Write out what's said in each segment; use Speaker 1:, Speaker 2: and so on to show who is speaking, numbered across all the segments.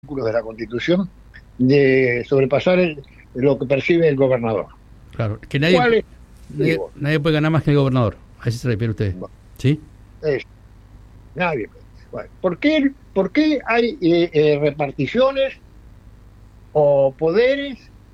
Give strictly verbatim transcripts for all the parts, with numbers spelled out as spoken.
Speaker 1: artículos de la Constitución de sobrepasar el, lo que percibe el gobernador.
Speaker 2: Claro, que nadie,
Speaker 1: ¿Cuál es?
Speaker 2: nadie, nadie puede ganar más que el gobernador. A eso se refiere usted.
Speaker 1: Bueno,
Speaker 2: ¿sí?
Speaker 1: Es, nadie. Bueno, ¿por qué, por qué hay eh, eh, reparticiones o poderes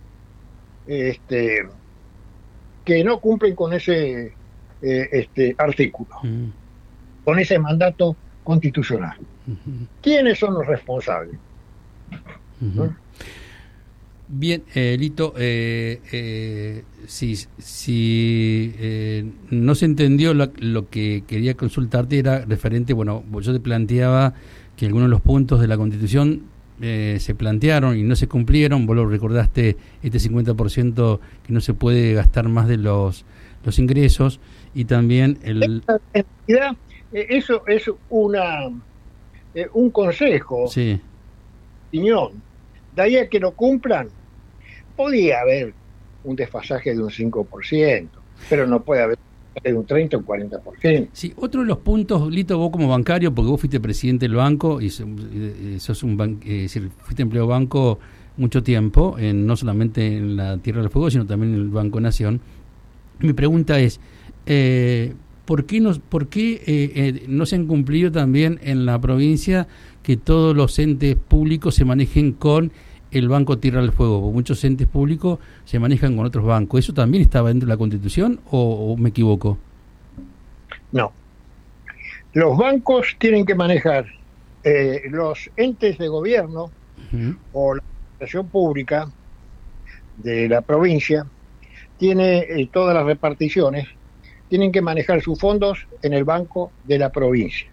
Speaker 1: este, que no cumplen con ese eh, este artículo, mm. con ese mandato constitucional? Uh-huh. ¿Quiénes son los responsables?
Speaker 2: Uh-huh. ¿no? Bien, eh, Lito, eh, eh, si, si eh, no se entendió lo, lo que quería consultarte era referente, bueno, yo te planteaba que algunos de los puntos de la Constitución eh, se plantearon y no se cumplieron. Vos lo recordaste, este cincuenta por ciento que no se puede gastar más de los, los ingresos, y también el...
Speaker 1: En realidad, eso es una eh, un consejo,
Speaker 2: sí.
Speaker 1: opinión. De ahí a que lo cumplan, podía haber un desfasaje de un cinco por ciento, pero no puede haber de un treinta o un cuarenta por ciento.
Speaker 2: Sí, otro de los puntos, Lito, vos como bancario, porque vos fuiste presidente del banco y sos un ban- eh, es decir, fuiste empleado banco mucho tiempo, en, no solamente en la Tierra del Fuego, sino también en el Banco Nación. Mi pregunta es, eh, ¿por qué, no, por qué eh, eh, no se han cumplido también en la provincia que todos los entes públicos se manejen con el Banco Tierra del Fuego? Porque muchos entes públicos se manejan con otros bancos. ¿Eso también estaba dentro de la Constitución o, o me equivoco?
Speaker 1: No. Los bancos tienen que manejar eh, los entes de gobierno uh-huh. o la administración pública de la provincia, tiene eh, todas las reparticiones, tienen que manejar sus fondos en el banco de la provincia.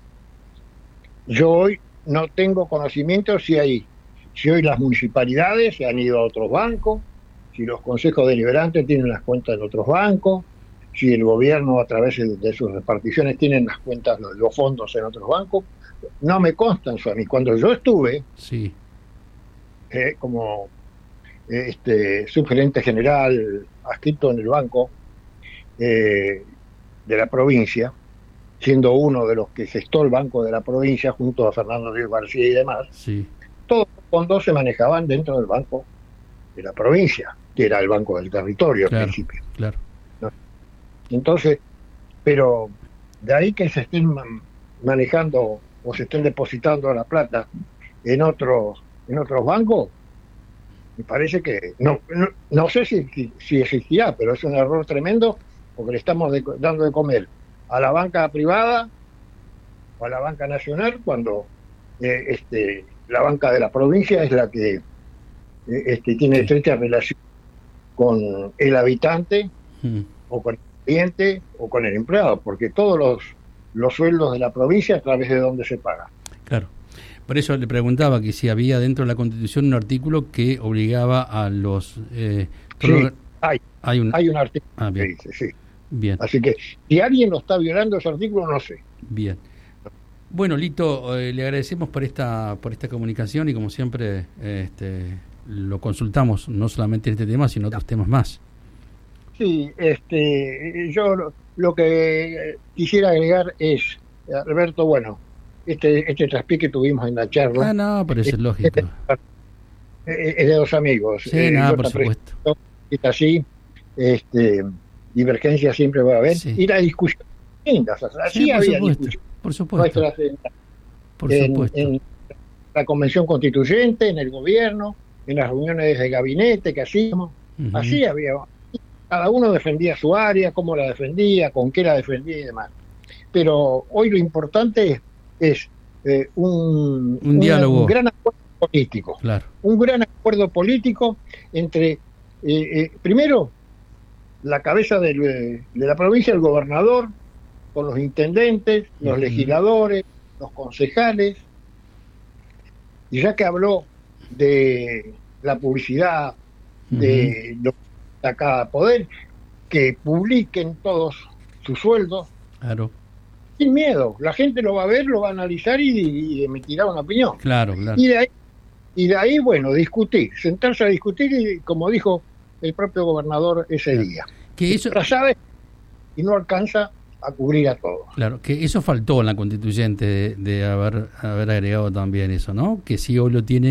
Speaker 1: Yo hoy no tengo conocimiento si hay, si hoy las municipalidades se han ido a otros bancos, si los consejos deliberantes tienen las cuentas en otros bancos, si el gobierno a través de, de sus reparticiones tienen las cuentas, los, los fondos en otros bancos. No me constan eso a mí. Cuando yo estuve
Speaker 2: sí.
Speaker 1: eh, como este subgerente general adscrito en el banco eh, de la provincia, siendo uno de los que gestó el banco de la provincia junto a Fernando Díaz García y demás,
Speaker 2: sí.
Speaker 1: todos los fondos se manejaban dentro del banco de la provincia, que era el banco del territorio
Speaker 2: claro,
Speaker 1: al principio.
Speaker 2: Claro.
Speaker 1: ¿No? Entonces, pero de ahí que se estén man- manejando o se estén depositando la plata en otros en otros bancos, me parece que no no, no sé si, si existía, pero es un error tremendo, porque le estamos de, dando de comer a la banca privada o a la banca nacional cuando eh, este la banca de la provincia es la que eh, este tiene
Speaker 2: sí.
Speaker 1: estrecha relación con el habitante mm. o con el cliente o con el empleado, porque todos los los sueldos de la provincia a través de donde se paga.
Speaker 2: Claro. Por eso le preguntaba que si había dentro de la Constitución un artículo que obligaba a los... Eh,
Speaker 1: sí,
Speaker 2: pro...
Speaker 1: hay,
Speaker 2: hay, un...
Speaker 1: hay un artículo
Speaker 2: ah,
Speaker 1: que dice, sí.
Speaker 2: Bien.
Speaker 1: Así que si alguien lo está violando ese artículo, no sé.
Speaker 2: Bien. Bueno, Lito, eh, le agradecemos por esta por esta comunicación y como siempre eh, este, lo consultamos, no solamente en este tema, sino otros temas más.
Speaker 1: Sí, este, yo lo, lo que quisiera agregar es, Alberto, bueno, este este traspié que tuvimos en la charla.
Speaker 2: Ah, no, pero eso es, es lógico.
Speaker 1: Es, es de dos amigos.
Speaker 2: Sí, eh, nada, por supuesto.
Speaker 1: Es así, este, divergencia siempre va a haber. Sí. Y la discusión, lindas, así
Speaker 2: sí, por
Speaker 1: había
Speaker 2: supuesto,
Speaker 1: discusión.
Speaker 2: Por supuesto.
Speaker 1: En,
Speaker 2: por
Speaker 1: en,
Speaker 2: supuesto.
Speaker 1: En la convención constituyente, en el gobierno, en las reuniones de gabinete que hacíamos, uh-huh. así había. Cada uno defendía su área, cómo la defendía, con qué la defendía y demás. Pero hoy lo importante es eh, un,
Speaker 2: un diálogo,
Speaker 1: un gran acuerdo político.
Speaker 2: Claro.
Speaker 1: Un gran acuerdo político entre, eh, eh, primero, la cabeza del, de la provincia, el gobernador, con los intendentes, los uh-huh. legisladores, los concejales. Y ya que habló de la publicidad, uh-huh. de lo a cada poder, que publiquen todos sus sueldos.
Speaker 2: Claro.
Speaker 1: Sin miedo. La gente lo va a ver, lo va a analizar y, y emitirá una opinión.
Speaker 2: Claro, claro.
Speaker 1: Y de ahí, y de ahí, bueno, discutir, sentarse a discutir y, como dijo el propio gobernador ese claro. día.
Speaker 2: Que eso...
Speaker 1: Ya sabe, y no alcanza a cubrir a todos.
Speaker 2: Claro, que eso faltó en la constituyente de, de haber, haber agregado también eso, ¿no? Que si hoy lo tiene